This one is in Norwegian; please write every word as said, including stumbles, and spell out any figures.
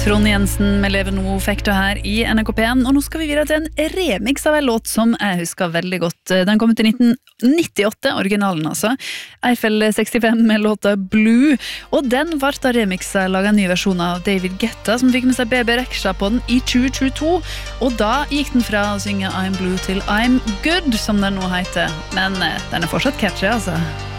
Trond Jensen med Leve nå fikk du her i N R K P en, og nå skal vi videre til en remix av en låt som jeg husker veldig godt. Den kom ut i nitten nittiåtte, originalen altså. Eiffel sekstifem med låta Blue, og den var da remixet laget en ny versjon av David Guetta, som fikk med seg B B Rexha på den i tjue tjueto, og da gikk den fra å synge I'm Blue til I'm Good, som den nå heter. Men den er fortsatt catchy, altså.